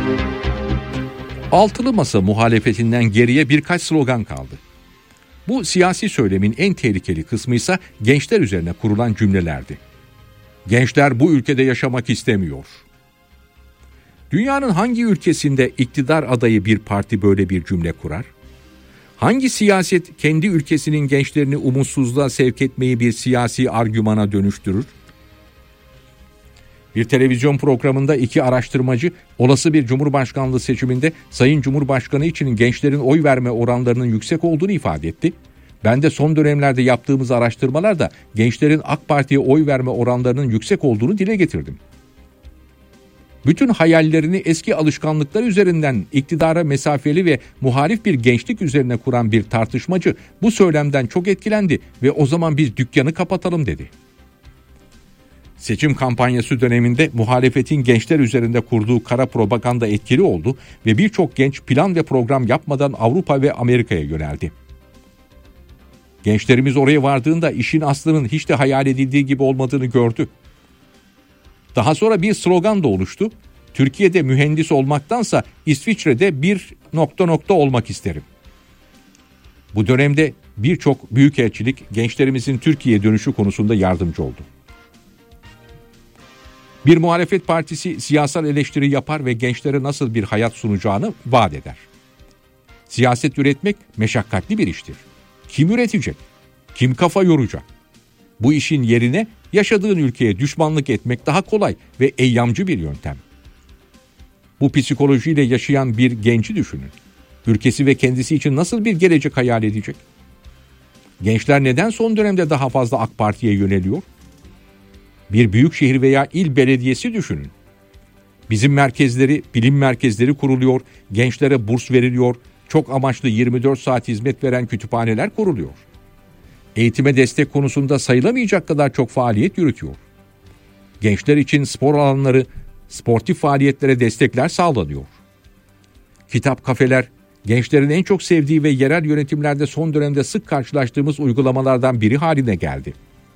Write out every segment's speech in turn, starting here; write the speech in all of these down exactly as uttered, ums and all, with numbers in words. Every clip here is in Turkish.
Altılı Masa muhalefetinden geriye birkaç slogan kaldı. Bu siyasi söylemin en tehlikeli kısmı ise gençler üzerine kurulan cümlelerdi. Gençler bu ülkede yaşamak istemiyor. Dünyanın hangi ülkesinde iktidar adayı bir parti böyle bir cümle kurar? Hangi siyaset kendi ülkesinin gençlerini umutsuzluğa sevk etmeyi bir siyasi argümana dönüştürür? Bir televizyon programında iki araştırmacı olası bir cumhurbaşkanlığı seçiminde Sayın Cumhurbaşkanı için gençlerin oy verme oranlarının yüksek olduğunu ifade etti. Ben de son dönemlerde yaptığımız araştırmalarda gençlerin AK Parti'ye oy verme oranlarının yüksek olduğunu dile getirdim. Bütün hayallerini eski alışkanlıklar üzerinden iktidara mesafeli ve muhalif bir gençlik üzerine kuran bir tartışmacı bu söylemden çok etkilendi ve o zaman biz dükkanı kapatalım dedi. Seçim kampanyası döneminde muhalefetin gençler üzerinde kurduğu kara propaganda etkili oldu ve birçok genç plan ve program yapmadan Avrupa ve Amerika'ya yöneldi. Gençlerimiz oraya vardığında işin aslının hiç de hayal edildiği gibi olmadığını gördü. Daha sonra bir slogan da oluştu. Türkiye'de mühendis olmaktansa İsviçre'de bir nokta nokta olmak isterim. Bu dönemde birçok büyükelçilik gençlerimizin Türkiye'ye dönüşü konusunda yardımcı oldu. Bir muhalefet partisi siyasal eleştiri yapar ve gençlere nasıl bir hayat sunacağını vaat eder. Siyaset üretmek meşakkatli bir iştir. Kim üretecek? Kim kafa yoracak? Bu işin yerine yaşadığın ülkeye düşmanlık etmek daha kolay ve eyyamcı bir yöntem. Bu psikolojiyle yaşayan bir genci düşünün. Ülkesi ve kendisi için nasıl bir gelecek hayal edecek? Gençler neden son dönemde daha fazla AK Parti'ye yöneliyor? Bir büyükşehir veya il belediyesi düşünün. Bizim merkezleri, bilim merkezleri kuruluyor, gençlere burs veriliyor, çok amaçlı yirmi dört saat hizmet veren kütüphaneler kuruluyor. Eğitime destek konusunda sayılamayacak kadar çok faaliyet yürütüyor. Gençler için spor alanları, sportif faaliyetlere destekler sağlanıyor. Kitap kafeler, gençlerin en çok sevdiği ve yerel yönetimlerde son dönemde sık karşılaştığımız uygulamalardan biri haline geldi.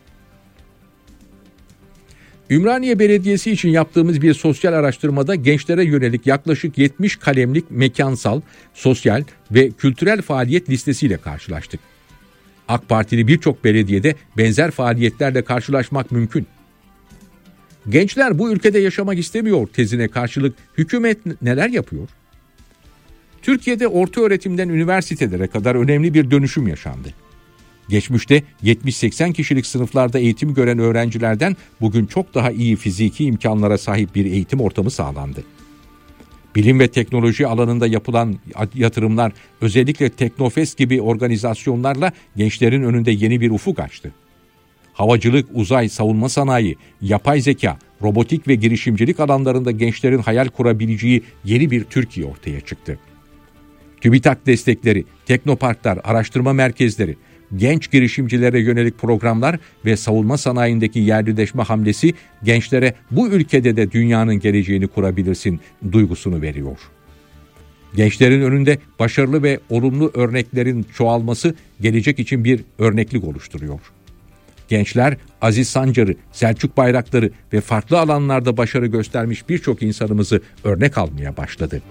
Ümraniye Belediyesi için yaptığımız bir sosyal araştırmada gençlere yönelik yaklaşık yetmiş kalemlik mekansal, sosyal ve kültürel faaliyet listesiyle karşılaştık. AK Partili birçok belediyede benzer faaliyetlerle karşılaşmak mümkün. Gençler bu ülkede yaşamak istemiyor tezine karşılık hükümet neler yapıyor? Türkiye'de orta öğretimden üniversitelere kadar önemli bir dönüşüm yaşandı. Geçmişte yetmiş seksen kişilik sınıflarda eğitim gören öğrencilerden bugün çok daha iyi fiziki imkanlara sahip bir eğitim ortamı sağlandı. Bilim ve teknoloji alanında yapılan yatırımlar özellikle Teknofest gibi organizasyonlarla gençlerin önünde yeni bir ufuk açtı. Havacılık, uzay, savunma sanayi, yapay zeka, robotik ve girişimcilik alanlarında gençlerin hayal kurabileceği yeni bir Türkiye ortaya çıktı. TÜBİTAK destekleri, teknoparklar, araştırma merkezleri, genç girişimcilere yönelik programlar ve savunma sanayindeki yerlileşme hamlesi gençlere bu ülkede de dünyanın geleceğini kurabilirsin duygusunu veriyor. Gençlerin önünde başarılı ve olumlu örneklerin çoğalması gelecek için bir örneklik oluşturuyor. Gençler Aziz Sancar'ı, Selçuk Bayraktar'ı ve farklı alanlarda başarı göstermiş birçok insanımızı örnek almaya başladı.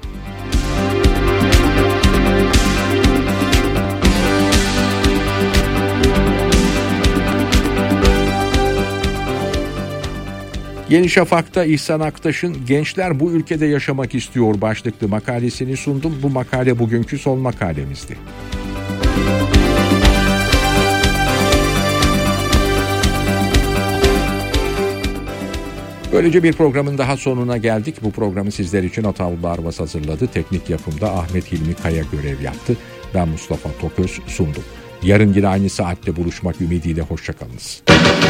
Yeni Şafak'ta İhsan Aktaş'ın "Gençler bu ülkede yaşamak istiyor" başlıklı makalesini sundum. Bu makale bugünkü son makalemizdi. Böylece bir programın daha sonuna geldik. Bu programı sizler için Atavlu Arvas hazırladı. Teknik yapımda Ahmet Hilmi Kaya görev yaptı. Ben Mustafa Toköz sundum. Yarın yine aynı saatte buluşmak ümidiyle hoşçakalınız.